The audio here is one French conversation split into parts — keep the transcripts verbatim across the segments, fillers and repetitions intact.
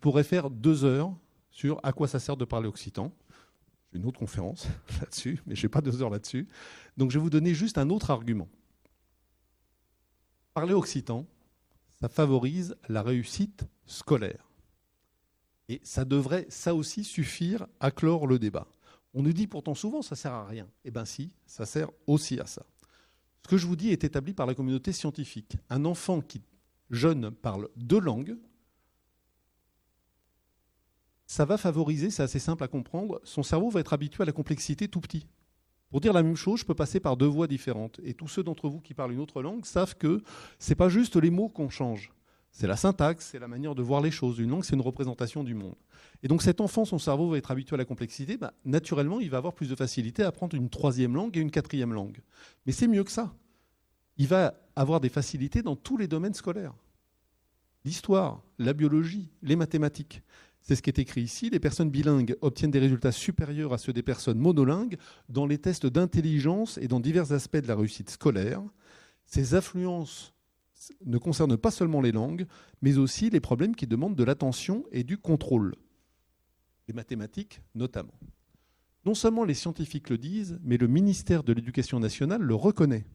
pourrais faire deux heures sur à quoi ça sert de parler occitan. J'ai une autre conférence là-dessus, mais je n'ai pas deux heures là-dessus. Donc je vais vous donner juste un autre argument. Parler occitan, ça favorise la réussite scolaire. Et ça devrait, ça aussi, suffire à clore le débat. On nous dit pourtant souvent ça ne sert à rien. Eh bien si, ça sert aussi à ça. Ce que je vous dis est établi par la communauté scientifique. Un enfant qui, jeune, parle deux langues, ça va favoriser, c'est assez simple à comprendre, son cerveau va être habitué à la complexité tout petit. Pour dire la même chose, je peux passer par deux voies différentes. Et tous ceux d'entre vous qui parlent une autre langue savent que ce n'est pas juste les mots qu'on change. C'est la syntaxe, c'est la manière de voir les choses. Une langue, c'est une représentation du monde. Et donc cet enfant, son cerveau va être habitué à la complexité. Bah, naturellement, il va avoir plus de facilité à apprendre une troisième langue et une quatrième langue. Mais c'est mieux que ça. Il va avoir des facilités dans tous les domaines scolaires. L'histoire, la biologie, les mathématiques. C'est ce qui est écrit ici. Les personnes bilingues obtiennent des résultats supérieurs à ceux des personnes monolingues dans les tests d'intelligence et dans divers aspects de la réussite scolaire. Ces influences ne concernent pas seulement les langues, mais aussi les problèmes qui demandent de l'attention et du contrôle. Les mathématiques notamment. Non seulement les scientifiques le disent, mais le ministère de l'Éducation nationale le reconnaît.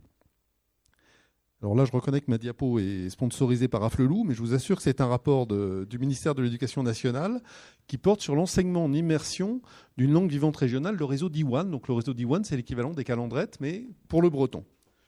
Alors là, je reconnais que ma diapo est sponsorisée par Afflelou, mais je vous assure que c'est un rapport de, du ministère de l'Éducation nationale qui porte sur l'enseignement en immersion d'une langue vivante régionale, le réseau Diwan. Donc le réseau Diwan, c'est l'équivalent des calendrettes, mais pour le breton.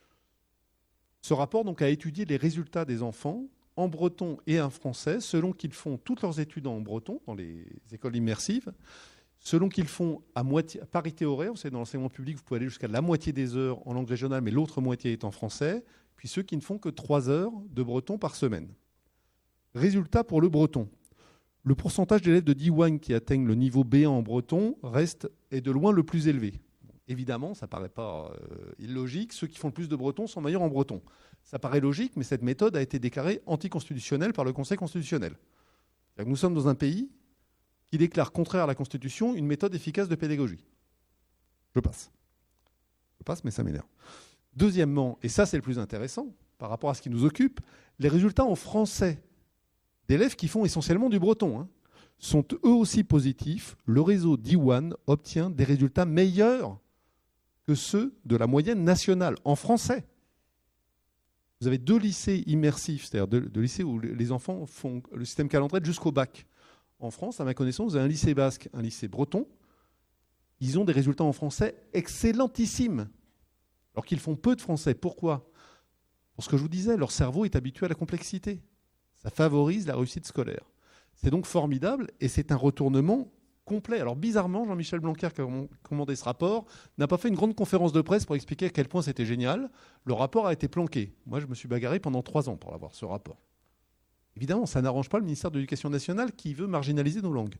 Ce rapport donc, a étudié les résultats des enfants en breton et en français, selon qu'ils font toutes leurs études en breton, dans les écoles immersives, selon qu'ils font à, moitié, à parité horaire. Vous savez, dans l'enseignement public, vous pouvez aller jusqu'à la moitié des heures en langue régionale, mais l'autre moitié est en français. Puis ceux qui ne font que trois heures de breton par semaine. Résultat pour le breton. Le pourcentage d'élèves de Diwan qui atteignent le niveau B un en breton reste est de loin le plus élevé. Évidemment, ça ne paraît pas euh, illogique. Ceux qui font le plus de breton sont meilleurs en breton. Ça paraît logique, mais cette méthode a été déclarée anticonstitutionnelle par le Conseil constitutionnel. C'est-à-dire que nous sommes dans un pays qui déclare contraire à la Constitution une méthode efficace de pédagogie. Je passe. Je passe, mais ça m'énerve. Deuxièmement, et ça c'est le plus intéressant par rapport à ce qui nous occupe, les résultats en français d'élèves qui font essentiellement du breton hein, sont eux aussi positifs. Le réseau Diwan obtient des résultats meilleurs que ceux de la moyenne nationale en français. Vous avez deux lycées immersifs, c'est-à-dire deux, deux lycées où les enfants font le système calendrier jusqu'au bac. En France, à ma connaissance, vous avez un lycée basque, un lycée breton. Ils ont des résultats en français excellentissimes. Alors qu'ils font peu de français. Pourquoi ? Pour ce que je vous disais, leur cerveau est habitué à la complexité. Ça favorise la réussite scolaire. C'est donc formidable et c'est un retournement complet. Alors bizarrement, Jean-Michel Blanquer, qui a commandé ce rapport, n'a pas fait une grande conférence de presse pour expliquer à quel point c'était génial. Le rapport a été planqué. Moi, je me suis bagarré pendant trois ans pour avoir ce rapport. Évidemment, ça n'arrange pas le ministère de l'Éducation nationale qui veut marginaliser nos langues.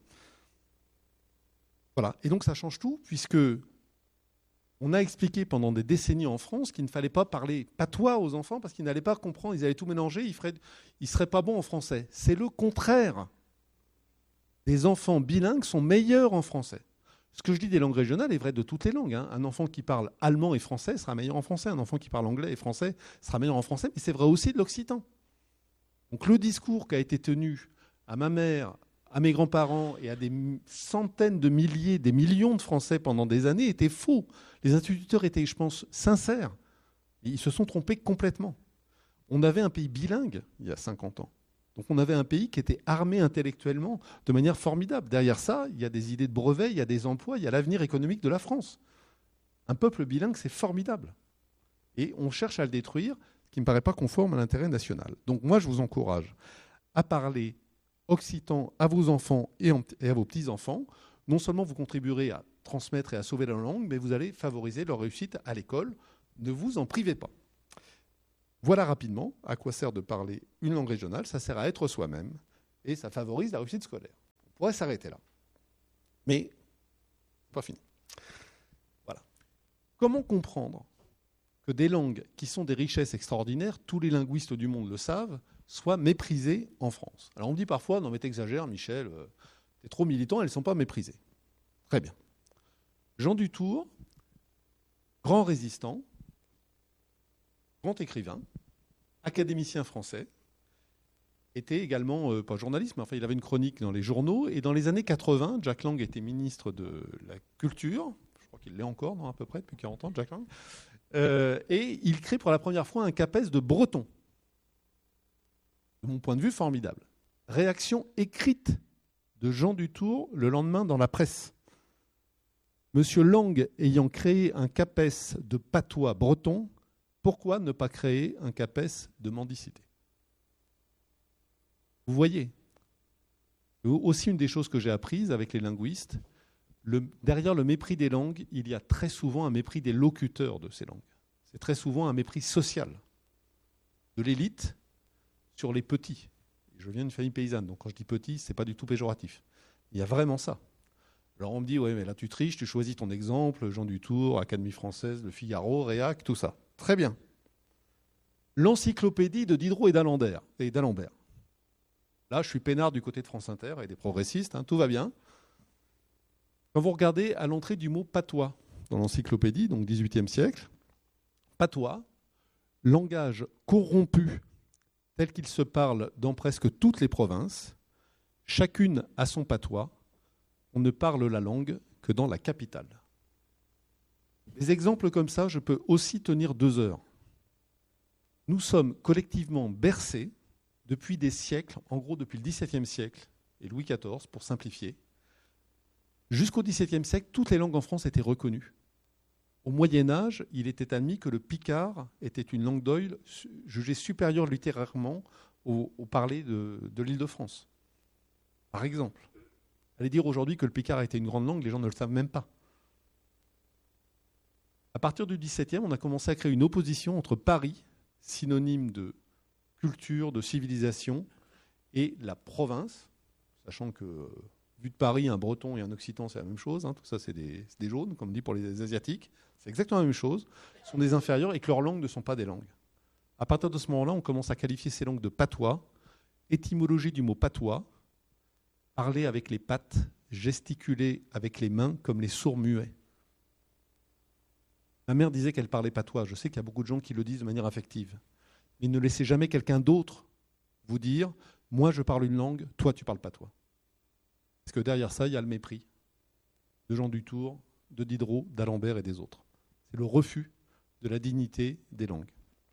Voilà. Et donc ça change tout puisque on a expliqué pendant des décennies en France qu'il ne fallait pas parler patois aux enfants parce qu'ils n'allaient pas comprendre, ils allaient tout mélanger, ils ne seraient pas bons en français. C'est le contraire. Les enfants bilingues sont meilleurs en français. Ce que je dis des langues régionales est vrai de toutes les langues. Hein. Un enfant qui parle allemand et français sera meilleur en français. Un enfant qui parle anglais et français sera meilleur en français. Mais c'est vrai aussi de l'occitan. Donc le discours qui a été tenu à ma mère, à mes grands-parents et à des centaines de milliers, des millions de Français pendant des années était faux. Les instituteurs étaient, je pense, sincères. Ils se sont trompés complètement. On avait un pays bilingue il y a cinquante ans. Donc on avait un pays qui était armé intellectuellement de manière formidable. Derrière ça, il y a des idées de brevets, il y a des emplois, il y a l'avenir économique de la France. Un peuple bilingue, c'est formidable. Et on cherche à le détruire, ce qui ne me paraît pas conforme à l'intérêt national. Donc moi, je vous encourage à parler occitan à vos enfants et à vos petits-enfants. Non seulement vous contribuerez à transmettre et à sauver la langue, mais vous allez favoriser leur réussite à l'école. Ne vous en privez pas. Voilà rapidement à quoi sert de parler une langue régionale. Ça sert à être soi-même et ça favorise la réussite scolaire. On pourrait s'arrêter là. Mais pas fini. Voilà. Comment comprendre que des langues qui sont des richesses extraordinaires, tous les linguistes du monde le savent, soient méprisées en France? Alors on me dit parfois, non mais t'exagères Michel, euh, t'es trop militant, elles ne sont pas méprisées. Très bien. Jean Dutour, grand résistant, grand écrivain, académicien français, était également, euh, pas journaliste, mais enfin, il avait une chronique dans les journaux. Et dans les années quatre-vingts, Jack Lang était ministre de la Culture. Je crois qu'il l'est encore, non, à peu près, depuis quarante ans, Jack Lang. Euh, et il crée pour la première fois un CAPES de breton. De mon point de vue, formidable. Réaction écrite de Jean Dutour le lendemain dans la presse. Monsieur Lang ayant créé un CAPES de patois breton, pourquoi ne pas créer un CAPES de mendicité ? Vous voyez, aussi une des choses que j'ai apprises avec les linguistes, le, derrière le mépris des langues, il y a très souvent un mépris des locuteurs de ces langues. C'est très souvent un mépris social de l'élite sur les petits. Je viens d'une famille paysanne, donc quand je dis petit, ce n'est pas du tout péjoratif. Il y a vraiment ça. Alors on me dit, oui, mais là tu triches, tu choisis ton exemple, Jean Dutour, Académie française, Le Figaro, Réac, tout ça. Très bien. L'encyclopédie de Diderot et d'Alembert. Et d'Alembert. Là, je suis peinard du côté de France Inter et des progressistes, hein, tout va bien. Quand vous regardez à l'entrée du mot patois dans l'encyclopédie, donc dix-huitième siècle, patois, langage corrompu tel qu'il se parle dans presque toutes les provinces, chacune a son patois, on ne parle la langue que dans la capitale. Des exemples comme ça, je peux aussi tenir deux heures. Nous sommes collectivement bercés depuis des siècles, en gros depuis le dix-septième siècle et Louis quatorze, pour simplifier. Jusqu'au dix-septième siècle, toutes les langues en France étaient reconnues. Au Moyen-Âge, il était admis que le picard était une langue d'oïl jugée supérieure littérairement au, au parler de, de l'Île-de-France. Par exemple, allez dire aujourd'hui que le picard était une grande langue, les gens ne le savent même pas. À partir du dix-septième, on a commencé à créer une opposition entre Paris, synonyme de culture, de civilisation, et la province, sachant que, vu de Paris, un breton et un occitan, c'est la même chose, hein, tout ça c'est des, c'est des jaunes, comme on dit pour les asiatiques, c'est exactement la même chose, sont des inférieurs et que leurs langues ne sont pas des langues. À partir de ce moment-là, on commence à qualifier ces langues de patois, étymologie du mot patois, parler avec les pattes, gesticuler avec les mains comme les sourds muets. Ma mère disait qu'elle parlait patois, je sais qu'il y a beaucoup de gens qui le disent de manière affective. Mais ne laissez jamais quelqu'un d'autre vous dire « moi je parle une langue, toi tu parles patois ». Parce que derrière ça, il y a le mépris de Jean Dutour, de Diderot, d'Alembert et des autres. C'est le refus de la dignité des langues.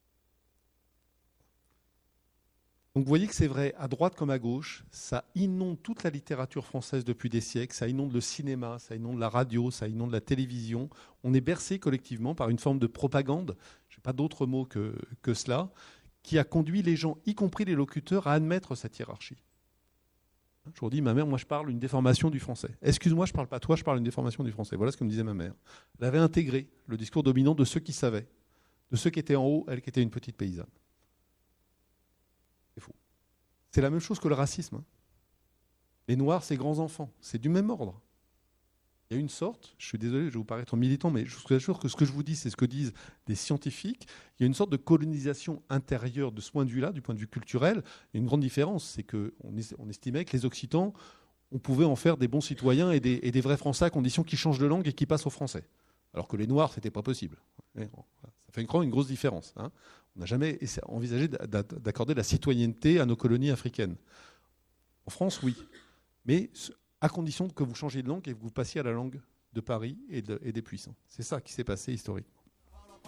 Donc vous voyez que c'est vrai, à droite comme à gauche, ça inonde toute la littérature française depuis des siècles, ça inonde le cinéma, ça inonde la radio, ça inonde la télévision. On est bercé collectivement par une forme de propagande, je n'ai pas d'autre mot que, que cela, qui a conduit les gens, y compris les locuteurs, à admettre cette hiérarchie. Je vous dis, ma mère, moi je parle une déformation du français. Excuse-moi, je ne parle pas toi, je parle une déformation du français. Voilà ce que me disait ma mère. Elle avait intégré le discours dominant de ceux qui savaient, de ceux qui étaient en haut, elle qui était une petite paysanne. C'est faux. C'est la même chose que le racisme. Hein. Les Noirs, c'est grands enfants. C'est du même ordre. Il y a une sorte, je suis désolé, je vais vous paraître militant, mais je vous assure que ce que je vous dis, c'est ce que disent des scientifiques. Il y a une sorte de colonisation intérieure de ce point de vue-là, du point de vue culturel. Il y a une grande différence, c'est qu'on on estimait que les Occitans, on pouvait en faire des bons citoyens et des, et des vrais Français à condition qu'ils changent de langue et qu'ils passent au français. Alors que les Noirs, ce n'était pas possible. Ça fait une, une grosse différence. Hein. On n'a jamais envisagé d'accorder la citoyenneté à nos colonies africaines. En France, oui. Mais à condition que vous changiez de langue et que vous passiez à la langue de Paris et, de, et des puissants. C'est ça qui s'est passé historiquement.